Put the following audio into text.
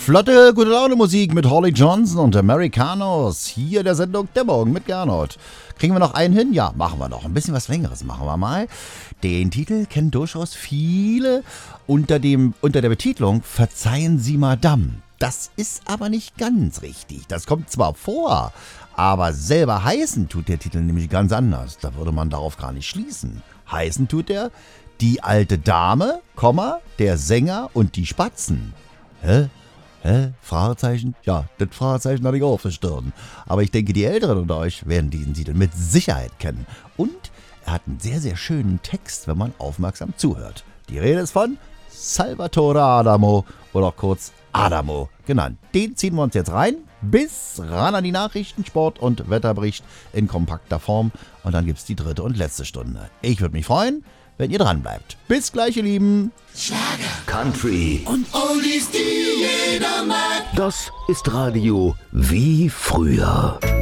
Flotte, gute Laune Musik mit Holly Johnson und Americanos. Hier der Sendung Der Morgen mit Gernot. Kriegen wir noch einen hin? Ja, machen wir noch. Ein bisschen was Längeres machen wir mal. Den Titel kennen durchaus viele unter der Betitelung Verzeihen Sie Madame. Das ist aber nicht ganz richtig. Das kommt zwar vor, aber selber heißen tut der Titel nämlich ganz anders. Da würde man darauf gar nicht schließen. Heißen tut er Die alte Dame, der Sänger und die Spatzen. Hä? Fragezeichen? Ja, das Fragezeichen hatte ich auch auf der Stirn. Aber ich denke, die Älteren unter euch werden diesen Titel mit Sicherheit kennen. Und er hat einen sehr, sehr schönen Text, wenn man aufmerksam zuhört. Die Rede ist von Salvatore Adamo oder auch kurz Adamo genannt. Den ziehen wir uns jetzt rein. Bis ran an die Nachrichten, Sport und Wetterbericht in kompakter Form. Und dann gibt es die dritte und letzte Stunde. Ich würde mich freuen, wenn ihr dran bleibt. Bis gleich, ihr Lieben. Schlager, Country und Oldies, die jeder mag. Das ist Radio wie früher.